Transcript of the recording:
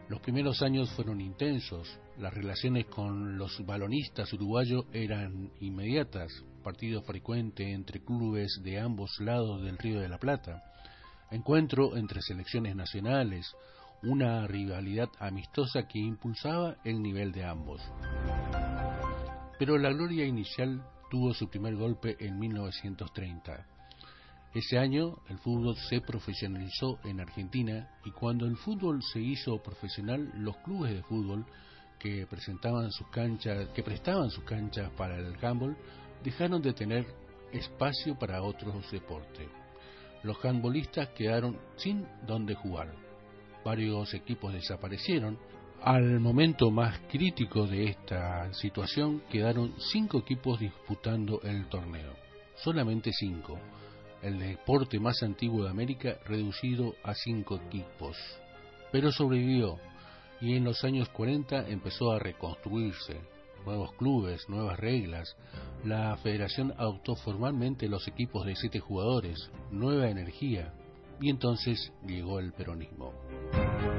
Los primeros años fueron intensos, las relaciones con los balonistas uruguayos eran inmediatas, partido frecuente entre clubes de ambos lados del Río de la Plata, encuentro entre selecciones nacionales, una rivalidad amistosa que impulsaba el nivel de ambos. Pero la gloria inicial tuvo su primer golpe en 1930. Ese año el fútbol se profesionalizó en Argentina y cuando el fútbol se hizo profesional, los clubes de fútbol que prestaban sus canchas para el handball dejaron de tener espacio para otros deportes. Los handbollistas quedaron sin dónde jugar. Varios equipos desaparecieron. Al momento más crítico de esta situación quedaron 5 equipos disputando el torneo. Solamente 5. El deporte más antiguo de América reducido a 5 equipos. Pero sobrevivió y en los años 40 empezó a reconstruirse. Nuevos clubes, nuevas reglas. La federación adoptó formalmente los equipos de 7 jugadores, nueva energía. Y entonces llegó el peronismo.